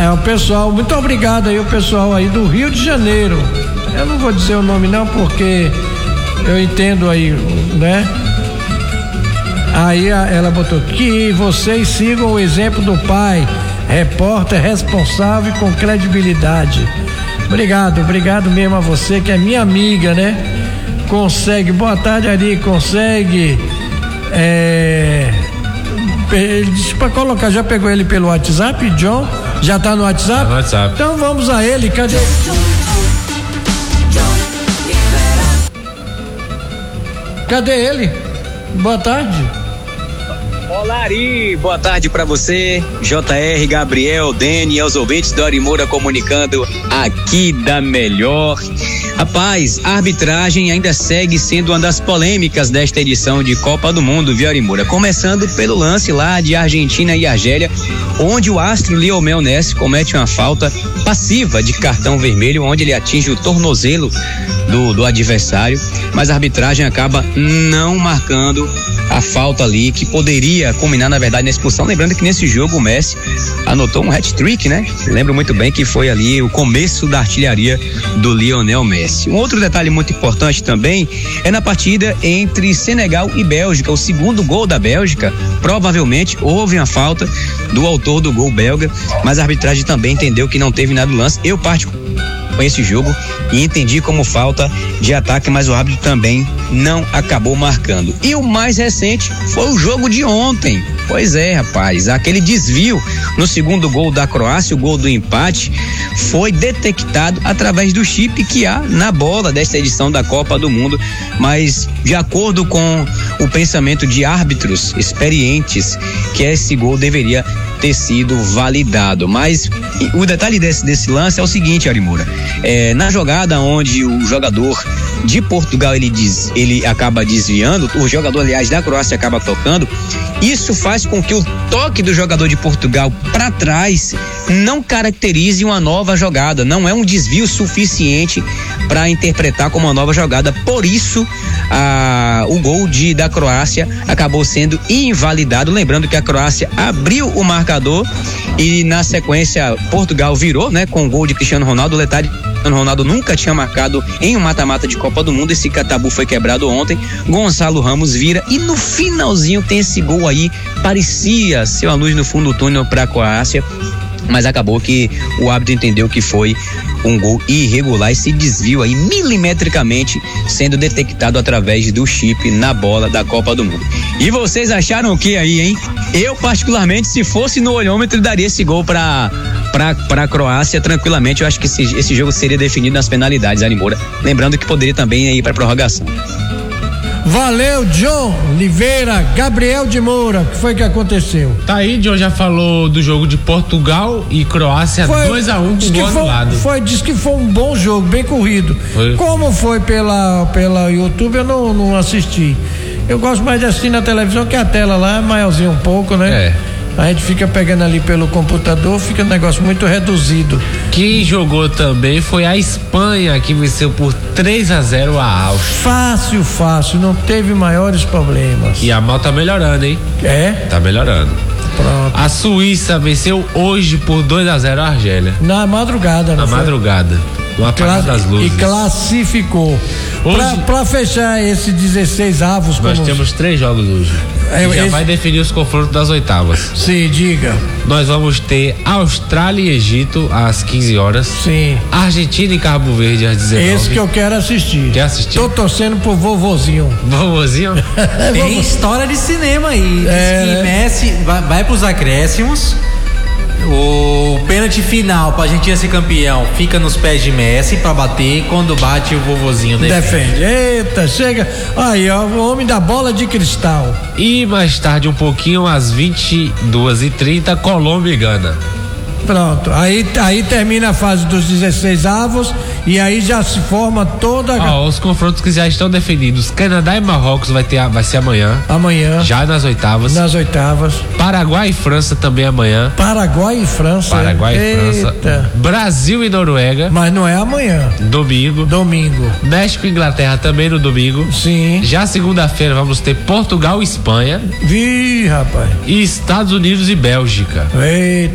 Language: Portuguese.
O pessoal, muito obrigado aí, o pessoal aí do Rio de Janeiro. Eu não vou dizer o nome não, porque eu entendo aí, né? Aí ela botou que vocês sigam o exemplo do pai, repórter responsável e com credibilidade. Obrigado mesmo a você, que é minha amiga, né? Consegue, boa tarde, Ari, consegue. Ele disse pra colocar, já pegou ele pelo WhatsApp, John? Já tá no WhatsApp? Tá no WhatsApp. Então vamos a ele, cadê? Cadê ele? Boa tarde. Olá, Ari, boa tarde pra você, JR, Gabriel, Deni e aos ouvintes do Ari Moura comunicando aqui da Melhor. Rapaz, a arbitragem ainda segue sendo uma das polêmicas desta edição de Copa do Mundo, viu, Ari Moura? Começando pelo lance lá de Argentina e Argélia, onde o astro Lionel Messi comete uma falta passiva de cartão vermelho, onde ele atinge o tornozelo do adversário, mas a arbitragem acaba não marcando a falta ali, que poderia culminar, na verdade, na expulsão. Lembrando que nesse jogo o Messi anotou um hat-trick, né? Lembro muito bem que foi ali o começo da artilharia do Lionel Messi. Um outro detalhe muito importante também é na partida entre Senegal e Bélgica. O segundo gol da Bélgica, provavelmente houve uma falta do autor do gol belga, mas a arbitragem também entendeu que não teve nada do lance. Eu com esse jogo e entendi como falta de ataque, mas o árbitro também não acabou marcando. E o mais recente foi o jogo de ontem. Pois é, rapaz, aquele desvio no segundo gol da Croácia, o gol do empate, foi detectado através do chip que há na bola desta edição da Copa do Mundo, mas de acordo com o pensamento de árbitros experientes, que esse gol deveria ter sido validado. Mas o detalhe desse lance é o seguinte, Arimura, na jogada onde o jogador de Portugal ele acaba desviando, o jogador, aliás, da Croácia acaba tocando, isso faz com que o toque do jogador de Portugal para trás não caracterize uma nova jogada, não é um desvio suficiente para interpretar como uma nova jogada. Por isso o gol da Croácia acabou sendo invalidado. Lembrando que a Croácia abriu o marcador e na sequência Portugal virou, né, com o gol de Cristiano Ronaldo. O detalhe, Cristiano Ronaldo nunca tinha marcado em um mata-mata de Copa do Mundo. Esse tabu foi quebrado ontem. Gonçalo Ramos vira e no finalzinho tem esse gol aí, parecia ser uma luz no fundo do túnel para a Croácia, mas acabou que o árbitro entendeu que foi um gol irregular, esse desvio aí milimetricamente sendo detectado através do chip na bola da Copa do Mundo. E vocês acharam o que aí, hein? Eu particularmente, se fosse no olhômetro, daria esse gol pra Croácia tranquilamente. Eu acho que esse jogo seria definido nas penalidades, Ari Moura. Lembrando que poderia também ir pra prorrogação. Valeu, John Oliveira. Gabriel de Moura, o que foi que aconteceu? Tá aí, John já falou do jogo de Portugal e Croácia, 2-1 com gol anulado. Diz que foi um bom jogo, bem corrido. Foi. Como foi pela YouTube, eu não assisti. Eu gosto mais de assistir na televisão, que a tela lá é maiorzinha um pouco, né? A gente fica pegando ali pelo computador, fica um negócio muito reduzido. Quem jogou também foi a Espanha, que venceu por 3-0 a Áustria. Fácil, não teve maiores problemas. E a mal tá melhorando, hein? Tá melhorando. Pronto. A Suíça venceu hoje por 2-0 a Argélia. Na madrugada, não foi? Na madrugada. No apagar das luzes. E classificou. Pra fechar esse 16 avos. Nós temos 3 jogos hoje. Já vai definir os confrontos das oitavas. Sim, diga. Nós vamos ter Austrália e Egito às 15 horas. Sim. Argentina e Cabo Verde às 19. Esse que eu quero assistir. Quer assistir? Tô torcendo pro vovozinho. Vovozinho? Tem história de cinema aí. Diz que Messi vai pros acréscimos. O pênalti final pra Argentina ser campeão fica nos pés de Messi pra bater. Quando bate, o vovozinho defende. Eita, chega. Aí, ó, o homem da bola de cristal. E mais tarde, um pouquinho, às 22h30, Colômbia e Gana. Pronto, aí termina a fase dos 16 avos e aí já se forma toda os confrontos que já estão definidos. Canadá e Marrocos vai ser amanhã. Já nas oitavas. Paraguai e França também amanhã. Paraguai e França. Brasil e Noruega. Mas não é amanhã. Domingo. México e Inglaterra também no domingo. Sim. Já segunda-feira vamos ter Portugal e Espanha. Rapaz. E Estados Unidos e Bélgica. Eita.